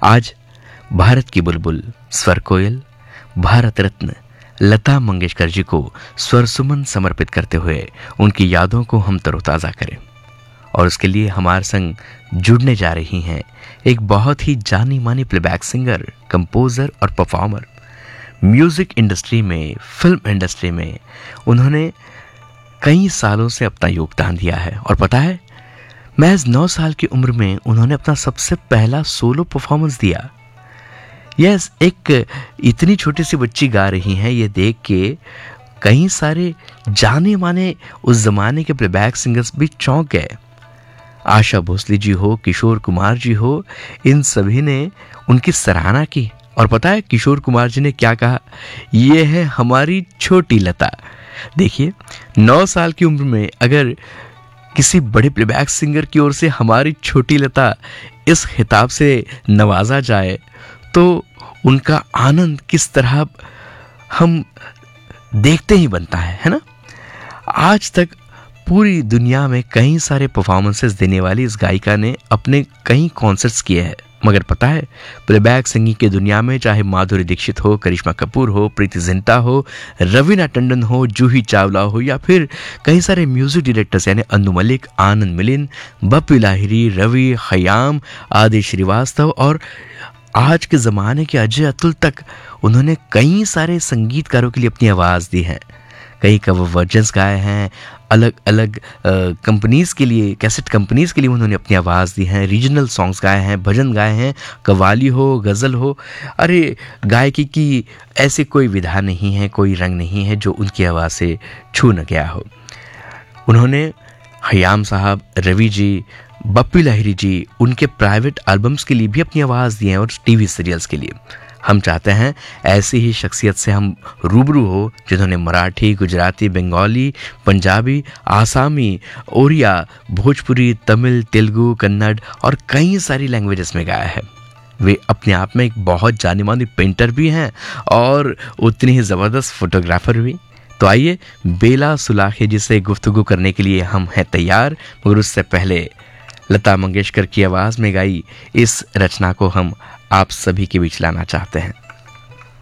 आज भारत की बुलबुल, स्वर कोयल, भारत रत्न लता मंगेशकर जी को स्वर सुमन समर्पित करते हुए उनकी यादों को हम तरोताज़ा करें। और उसके लिए हमारे संग जुड़ने जा रही हैं एक बहुत ही जानी मानी प्लेबैक सिंगर, कंपोजर और परफॉर्मर। म्यूजिक इंडस्ट्री में, फिल्म इंडस्ट्री में उन्होंने कई सालों से अपना योगदान दिया है। और पता है, महज 9 साल की उम्र में उन्होंने अपना सबसे पहला सोलो परफॉर्मेंस दिया। यस, एक इतनी छोटी सी बच्ची गा रही हैं, ये देख के कई सारे जाने माने उस जमाने के प्लेबैक सिंगर्स भी चौंक गए। आशा भोसले जी हो, किशोर कुमार जी हो, इन सभी ने उनकी सराहना की। और पता है किशोर कुमार जी ने क्या कहा? ये है हमारी छोटी लता। देखिए, 9 साल की उम्र में अगर किसी बड़े प्लेबैक सिंगर की ओर से हमारी छोटी लता इस खिताब से नवाजा जाए तो उनका आनंद किस तरह हम देखते ही बनता है ना। आज तक पूरी दुनिया में कई सारे परफॉर्मेंसेस देने वाली इस गायिका ने अपने कई कॉन्सर्ट्स किए हैं। मगर पता है, प्लेबैक सिंगिंग की दुनिया में चाहे माधुरी दीक्षित हो, करिश्मा कपूर हो, प्रीति जिंटा हो, रवीना टंडन हो, जूही चावला हो, या फिर कई सारे म्यूजिक डायरेक्टर्स यानी अन्नू मलिक, आनंद मिलिन, बप्पी लाहिरी, रवि खयाम, आदि श्रीवास्तव और आज के ज़माने के अजय अतुल तक उन्होंने कई सारे संगीतकारों के लिए अपनी आवाज़ दी है। कई कवर वर्जन्स गाए हैं, अलग अलग कंपनीज़ के लिए, कैसेट कंपनीज़ के लिए उन्होंने अपनी आवाज़ दी है, रीजनल सॉन्ग्स गाए हैं, भजन गाए हैं, कव्वाली हो, गज़ल हो। अरे, गायकी की ऐसे कोई विधा नहीं है, कोई रंग नहीं है जो उनकी आवाज़ से छू न गया हो। उन्होंने खयाम साहब, रवि जी, बप्पी लाहिरी जी, उनके प्राइवेट एल्बम्स के लिए भी अपनी आवाज़ दी है और टीवी सीरियल्स के लिए। हम चाहते हैं ऐसी ही शख्सियत से हम रूबरू हो जिन्होंने मराठी, गुजराती, बंगाली, पंजाबी, आसामी, ओरिया, भोजपुरी, तमिल, तेलुगु, कन्नड़ और कई सारी लैंग्वेजेस में गाया है। वे अपने आप में एक बहुत जानी मानी पेंटर भी हैं और उतनी ही ज़बरदस्त फोटोग्राफर भी। तो आइए, बेला सुलाखे जी से गुफ्तगू करने के लिए हम हैं तैयार, मगर उससे पहले लता मंगेशकर की आवाज़ में गाई इस रचना को हम आप सभी के बीच लाना चाहते हैं।